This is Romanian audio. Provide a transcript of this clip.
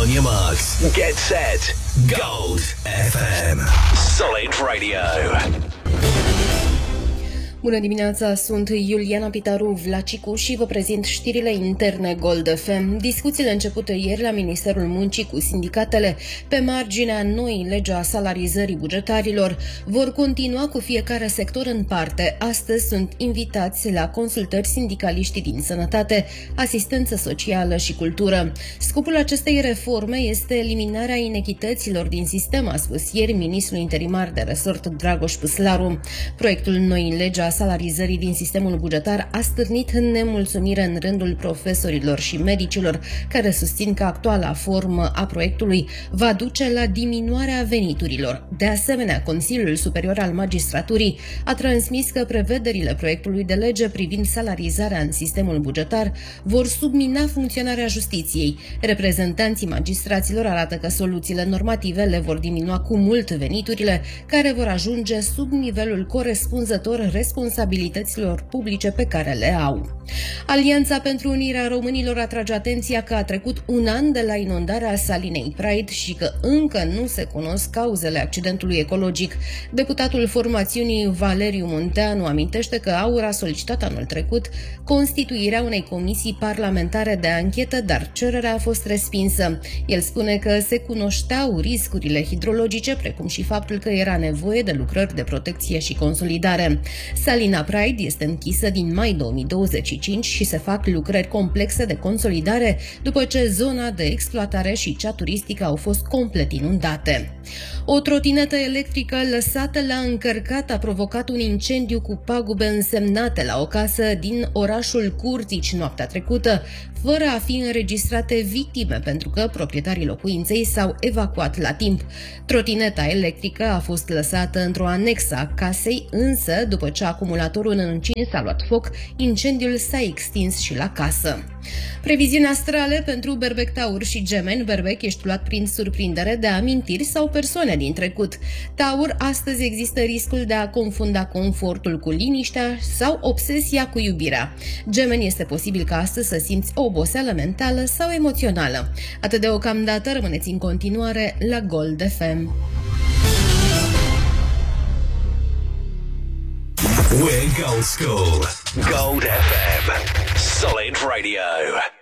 on your marks. Get set. Gold FM. Solid Radio. Bună dimineața, sunt Iuliana Pitaru Vlacicu și vă prezint știrile interne Gold FM. Discuțiile începute ieri la Ministerul Muncii cu sindicatele pe marginea noii legi a salarizării bugetarilor vor continua cu fiecare sector în parte. Astăzi sunt invitați la consultări sindicaliștii din sănătate, asistență socială și cultură. Scopul acestei reforme este eliminarea inechităților din sistem, a spus ieri ministrul interimar de resort Dragoș Păslaru. Proiectul noii legi a salarizării din sistemul bugetar a stârnit nemulțumire în rândul profesorilor și medicilor, care susțin că actuala formă a proiectului va duce la diminuarea veniturilor. De asemenea, Consiliul Superior al Magistraturii a transmis că prevederile proiectului de lege privind salarizarea în sistemul bugetar vor submina funcționarea justiției. Reprezentanții magistraților arată că soluțiile normative le vor diminua cu mult veniturile, care vor ajunge sub nivelul corespunzător responsabilităților publice pe care le au. Alianța pentru Unirea Românilor atrage atenția că a trecut un an de la inundarea salinei Pride și că încă nu se cunosc cauzele accidentului ecologic. Deputatul formațiunii Valeriu Munteanu amintește că AUR a solicitat anul trecut constituirea unei comisii parlamentare de anchetă, dar cererea a fost respinsă. El spune că se cunoșteau riscurile hidrologice, precum și faptul că era nevoie de lucrări de protecție și consolidare. Salina Pride este închisă din mai 2025 și se fac lucrări complexe de consolidare după ce zona de exploatare și cea turistică au fost complet inundate. O trotinetă electrică lăsată la încărcat a provocat un incendiu cu pagube însemnate la o casă din orașul Curtici noaptea trecută, fără a fi înregistrate victime, pentru că proprietarii locuinței s-au evacuat la timp. Trotineta electrică a fost lăsată într-o anexă a casei, însă, după ce acumulatorul încins a luat foc, incendiul s-a extins și la casă. Previziuni astrale pentru Berbec, Taur și Gemeni. Berbec, ești luat prin surprindere de amintiri sau persoane din trecut. Taur, astăzi există riscul de a confunda confortul cu liniștea sau obsesia cu iubirea. Gemeni, este posibil ca astăzi să simți o oboseală mentală sau emoțională. Atât deocamdată, rămâneți în continuare la Gold FM. We're Gold School. Gold FM. Solid Radio.